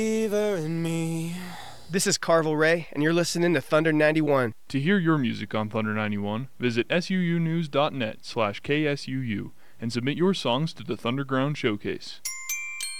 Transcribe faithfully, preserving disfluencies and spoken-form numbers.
believer in me. This is Carvel Ray, and you're listening to Thunder ninety-one. To hear your music on Thunder ninety-one, visit suunews.net slash KSUU and submit your songs to the Thunderground Showcase.